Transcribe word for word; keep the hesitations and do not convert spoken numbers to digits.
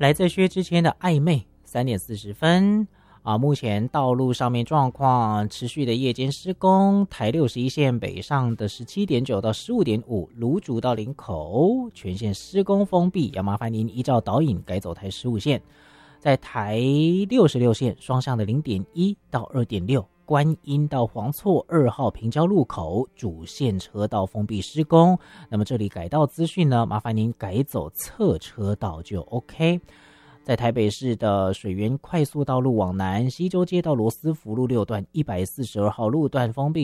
来在薛之谦的暧昧三点四十分啊，目前道路上面状况持续的夜间施工，台六十一线北上的十七点九到十五点五，芦竹到林口全线施工封闭，要麻烦您依照导引改走台十五线。在台六十六线双向的零点一到二点六，观音到黄厝二号平交路口主线车道封闭施工，那么这里改道资讯呢，麻烦您改走侧车道就 OK。在台北市的水源快速道路往南，西周街到罗斯福路六段一百四十二号路段封闭。